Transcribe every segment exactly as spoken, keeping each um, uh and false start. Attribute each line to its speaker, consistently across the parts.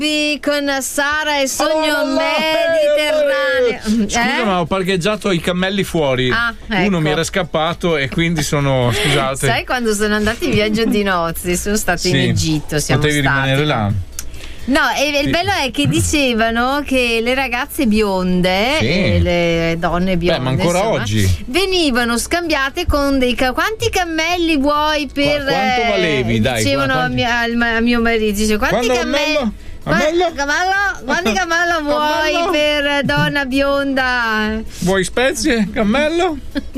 Speaker 1: Happy con Sara e Sogno
Speaker 2: Oh,
Speaker 1: Mediterraneo.
Speaker 2: Scusa,
Speaker 1: eh?
Speaker 2: ma ho parcheggiato i cammelli fuori.
Speaker 1: Ah, ecco.
Speaker 2: Uno mi era scappato e quindi sono. Scusate.
Speaker 1: Sai quando sono andati in viaggio di nozze? Sono stati
Speaker 2: Sì.
Speaker 1: in Egitto. Siamo
Speaker 2: Potevi
Speaker 1: stati.
Speaker 2: rimanere là.
Speaker 1: No, e il
Speaker 2: Sì.
Speaker 1: bello è che dicevano che le ragazze bionde,
Speaker 2: Sì.
Speaker 1: e le donne bionde,
Speaker 2: Beh, ma ancora
Speaker 1: insomma,
Speaker 2: oggi.
Speaker 1: venivano scambiate con dei ca- quanti cammelli vuoi per
Speaker 2: Qua- quanto valevi,
Speaker 1: eh,
Speaker 2: dai,
Speaker 1: dicevano
Speaker 2: qua-
Speaker 1: a, mia- al ma- a mio marito, dice, quanti
Speaker 2: Quando
Speaker 1: cammelli
Speaker 2: cammello?
Speaker 1: Qua-
Speaker 2: Cammello?
Speaker 1: Cavallo? Quanti cammello vuoi
Speaker 2: Cammello?
Speaker 1: per donna bionda?
Speaker 2: Vuoi spezie, cammello?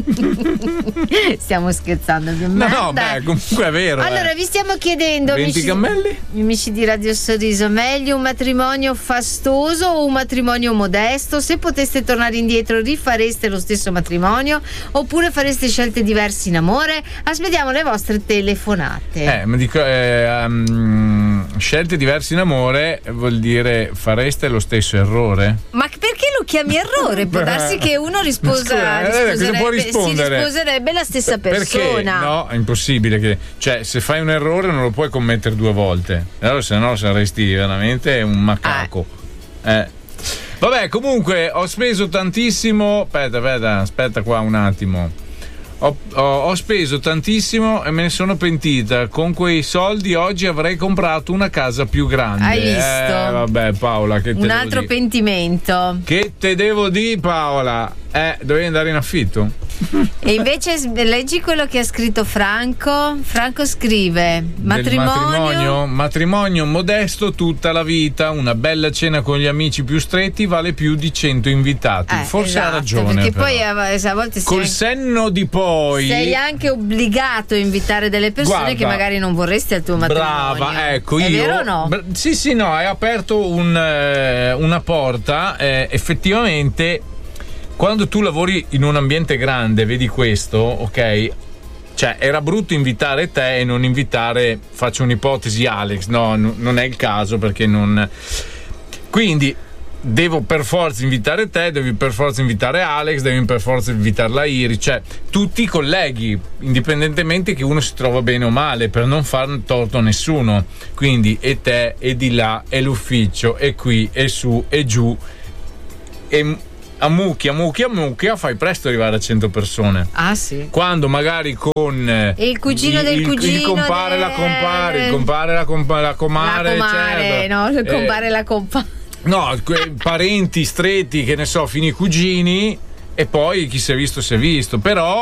Speaker 1: Stiamo scherzando,
Speaker 2: No,
Speaker 1: ovviamente.
Speaker 2: no, beh, comunque è vero.
Speaker 1: Allora,
Speaker 2: eh.
Speaker 1: vi stiamo chiedendo,
Speaker 2: venti
Speaker 1: amici,
Speaker 2: cammelli?
Speaker 1: amici di Radio Sorriso, meglio un matrimonio fastoso o un matrimonio modesto? Se poteste tornare indietro, rifareste lo stesso matrimonio oppure fareste scelte diverse in amore? Aspettiamo le vostre telefonate.
Speaker 2: Eh, ma dico, eh, um, scelte diverse in amore vuol dire fareste lo stesso errore?
Speaker 1: Ma perché lo chiami errore? Può darsi che uno risposa,
Speaker 2: Scusa, eh, cosa
Speaker 1: risposerebbe,
Speaker 2: può
Speaker 1: si
Speaker 2: rispondere?
Speaker 1: risposerebbe la stessa persona.
Speaker 2: Perché? No, è impossibile che, cioè, se fai un errore non lo puoi commettere due volte. Allora, se no saresti veramente un macaco. Eh. Vabbè, comunque ho speso tantissimo. Aspetta, aspetta, aspetta qua un attimo. Ho, ho, ho speso tantissimo e me ne sono pentita. Con quei soldi oggi avrei comprato una casa più grande.
Speaker 1: Hai visto?
Speaker 2: Eh, vabbè, Paola, che te
Speaker 1: Un
Speaker 2: devo
Speaker 1: altro
Speaker 2: dire?
Speaker 1: pentimento.
Speaker 2: Che te devo dire, Paola? Eh, dovevi andare in affitto?
Speaker 1: E invece s- leggi quello che ha scritto Franco. Franco scrive:
Speaker 2: Del
Speaker 1: matrimonio.
Speaker 2: matrimonio matrimonio modesto tutta la vita, una bella cena con gli amici più stretti vale più di cento invitati.
Speaker 1: Eh,
Speaker 2: Forse
Speaker 1: esatto,
Speaker 2: ha ragione,
Speaker 1: perché
Speaker 2: però.
Speaker 1: poi a, a volte sei,
Speaker 2: Col senno di poi
Speaker 1: sei anche obbligato a invitare delle persone
Speaker 2: Guarda,
Speaker 1: che magari non vorresti al tuo matrimonio.
Speaker 2: brava, ecco,
Speaker 1: È
Speaker 2: io
Speaker 1: vero o no?
Speaker 2: br- sì sì no hai aperto un, eh, una porta, eh, effettivamente. Quando tu lavori in un ambiente grande, vedi questo, ok? Cioè, era brutto invitare te e non invitare, faccio un'ipotesi, Alex. No, n- non è il caso perché non. Quindi devo per forza invitare te, devi per forza invitare Alex, devi per forza invitare la Iri, cioè tutti i colleghi, indipendentemente che uno si trova bene o male, per non far torto a nessuno. Quindi e te, e di là, e l'ufficio, e qui, e su, e giù. E a mucchia, a mucchia, a mucchia, fai presto arrivare a cento persone.
Speaker 1: Ah sì.
Speaker 2: Quando magari con
Speaker 1: E il cugino del
Speaker 2: il,
Speaker 1: cugino
Speaker 2: il compare,
Speaker 1: del-
Speaker 2: la compare, il compare, la, compa- la comare,
Speaker 1: La comare,
Speaker 2: certo.
Speaker 1: no? Il
Speaker 2: Eh,
Speaker 1: compare la compa.
Speaker 2: No, que- parenti stretti, che ne so, fino ai cugini, e poi chi si è visto si è visto, però